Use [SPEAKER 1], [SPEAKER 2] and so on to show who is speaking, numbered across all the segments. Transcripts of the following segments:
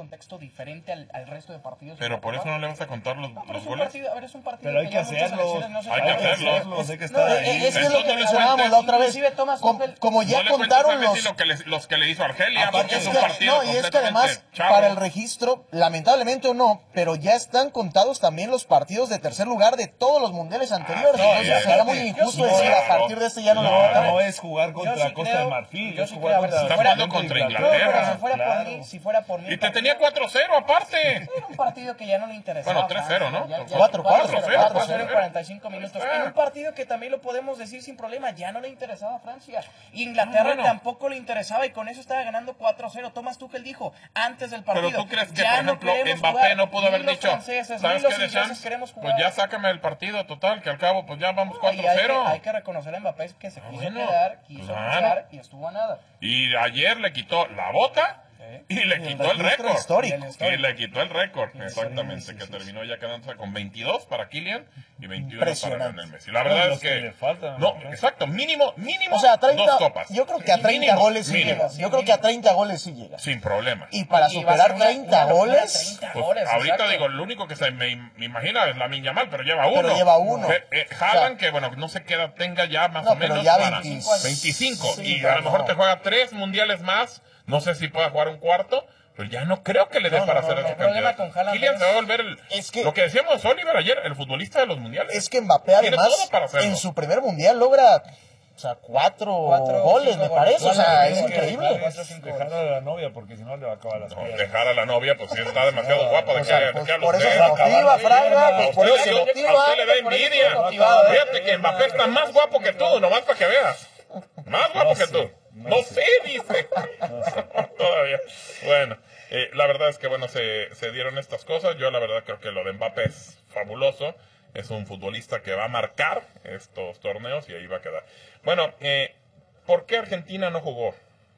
[SPEAKER 1] contexto diferente al resto de partidos.
[SPEAKER 2] Pero por eso no le vas a contar los goles.
[SPEAKER 1] Es un partido
[SPEAKER 3] pero hay que hacerlo.
[SPEAKER 2] Hay que hacerlo.
[SPEAKER 3] Hay que estar ahí.
[SPEAKER 4] Es lo que mencionábamos la otra vez. Como ya contaron
[SPEAKER 2] los que le hizo Argelia, porque es un
[SPEAKER 4] no,
[SPEAKER 2] partido
[SPEAKER 4] y es que además, para el registro, lamentablemente o no, pero ya están contados también los partidos de tercer lugar de todos los mundiales anteriores. Entonces será muy injusto decir a partir de este ya no lo van a
[SPEAKER 3] No es jugar contra Costa de Marfil, es jugar
[SPEAKER 2] Está jugando contra Inglaterra.
[SPEAKER 1] Si fuera por mí.
[SPEAKER 2] Y te tenía 4-0 aparte.
[SPEAKER 1] Era un partido que ya no le interesaba.
[SPEAKER 2] Bueno, 3-0, ¿no?
[SPEAKER 1] 4-0 en 45 minutos. En un partido que también lo podemos decir sin problema, ya no le interesaba a Francia. Inglaterra tampoco le interesaba y con eso estaba ganando 4-0. Thomas Tuchel dijo antes del partido.
[SPEAKER 2] Pero tú crees que, por ejemplo, Mbappé no pudo haber dicho, ¿sabes qué, Deschamps? Pues ya sácame el partido, total, que al cabo pues ya vamos 4-0.
[SPEAKER 1] Hay que reconocer a Mbappé que se quiso quedar, quiso luchar y estuvo a nada.
[SPEAKER 2] Y ayer le quitó la bota y le quitó el récord. Y le quitó el récord, exactamente, que terminó ya quedándose con 22 para Kylian y 21 para Lionel Messi. La verdad es que no, exacto, mínimo,
[SPEAKER 4] o sea, 30,
[SPEAKER 2] 2 copas.
[SPEAKER 4] Yo creo que a 30 goles sí llega. Yo creo que a 30 goles sí llega.
[SPEAKER 2] Sin problema.
[SPEAKER 4] Y para superar 30 goles,
[SPEAKER 2] pues ahorita digo, lo único que se me imagina es Lamine Yamal, pero lleva uno.
[SPEAKER 4] Pero lleva uno.
[SPEAKER 2] Haaland, que bueno, no sé qué edad tenga ya más o menos.
[SPEAKER 4] Ya
[SPEAKER 2] para 25. Y a lo mejor te juega 3 mundiales más. No sé si pueda jugar un cuarto, pero ya no creo que le dé para hacer esa cantidad. Kylian se va a volver lo que decíamos Oliver ayer, el futbolista de los mundiales.
[SPEAKER 4] Es que Mbappé además en su primer mundial logra 4 goles, me parece. O sea, es increíble.
[SPEAKER 3] Dejar a la novia, porque si no le va a acabar las cosas.
[SPEAKER 2] Dejar a la novia, pues sí está demasiado guapa.
[SPEAKER 4] Por eso se motiva, Fraga. Por eso se motiva.
[SPEAKER 2] A usted le da envidia. Fíjate que Mbappé está más guapo que tú, nomás para que veas. Más guapo que tú. No sé, dice. Todavía. Bueno, la verdad es que bueno, se dieron estas cosas. Yo la verdad creo que lo de Mbappé es fabuloso. Es un futbolista que va a marcar estos torneos y ahí va a quedar. Bueno, ¿por qué Argentina no jugó?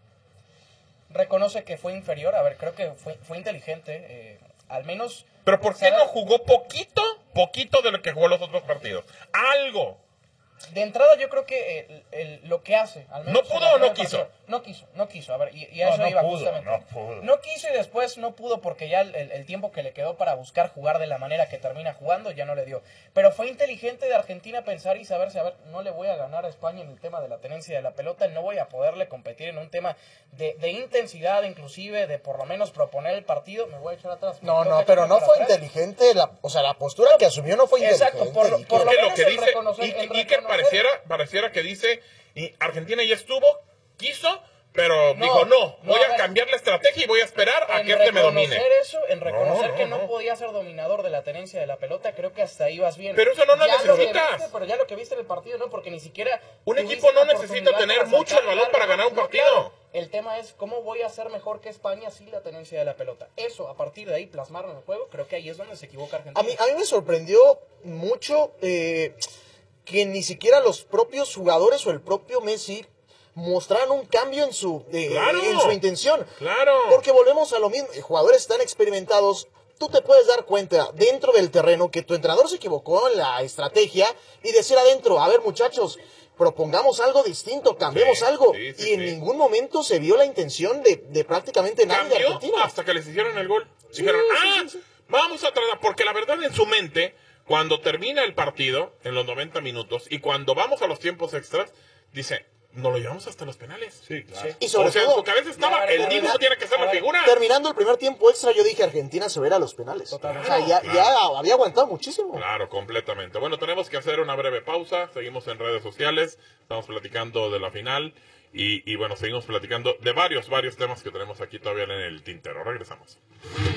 [SPEAKER 1] Reconoce que fue inferior. A ver, creo que fue inteligente. Al menos...
[SPEAKER 2] ¿Pero por qué no jugó poquito de lo que jugó los otros partidos? Algo.
[SPEAKER 1] De entrada yo creo que lo que hace... Al menos
[SPEAKER 2] ¿No pudo o no quiso?
[SPEAKER 1] No quiso. A ver, y a eso iba justamente. No quiso y después no pudo porque ya el tiempo que le quedó para buscar jugar de la manera que termina jugando ya no le dio. Pero fue inteligente de Argentina pensar y saberse, a ver, no le voy a ganar a España en el tema de la tenencia de la pelota, no voy a poderle competir en un tema de intensidad, inclusive de por lo menos proponer el partido, me voy a echar atrás.
[SPEAKER 4] Pero no fue inteligente, la postura que asumió no fue inteligente.
[SPEAKER 1] Exacto, por lo
[SPEAKER 2] menos que dice, pareciera que dice, y Argentina ya estuvo, quiso, pero dijo, voy a cambiar la estrategia y voy a esperar a que este me domine.
[SPEAKER 1] En reconocer que no podía ser dominador de la tenencia de la pelota, creo que hasta ahí vas bien.
[SPEAKER 2] Pero eso no lo necesitas.
[SPEAKER 1] Pero ya lo que viste en el partido, no, porque ni siquiera...
[SPEAKER 2] Un equipo no necesita tener mucho el balón para ganar un partido.
[SPEAKER 1] Claro. El tema es cómo voy a hacer mejor que España sin la tenencia de la pelota. Eso, a partir de ahí, plasmarlo en el juego, creo que ahí es donde se equivoca Argentina.
[SPEAKER 4] A mí me sorprendió mucho que ni siquiera los propios jugadores o el propio Messi mostraran un cambio en su intención.
[SPEAKER 2] Claro.
[SPEAKER 4] Porque volvemos a lo mismo. Jugadores tan experimentados, tú te puedes dar cuenta dentro del terreno que tu entrenador se equivocó en la estrategia y decir adentro, a ver muchachos, propongamos algo distinto, cambiemos algo. Y en ningún momento se vio la intención de prácticamente nadie de Argentina.
[SPEAKER 2] Hasta que les hicieron el gol. Dijeron, vamos a tratar, porque la verdad en su mente, cuando termina el partido, en los 90 minutos, y cuando vamos a los tiempos extras, dice, nos lo llevamos hasta los penales.
[SPEAKER 3] Sí, claro.
[SPEAKER 4] Y sobre todo,
[SPEAKER 2] en su cabeza estaba, el Diego tiene que ser la figura.
[SPEAKER 4] Terminando el primer tiempo extra, yo dije, Argentina se verá a los penales. Totalmente. O sea, ya había aguantado muchísimo.
[SPEAKER 2] Claro, completamente. Bueno, tenemos que hacer una breve pausa. Seguimos en redes sociales. Estamos platicando de la final. Y bueno, seguimos platicando de varios temas que tenemos aquí todavía en el tintero. Regresamos.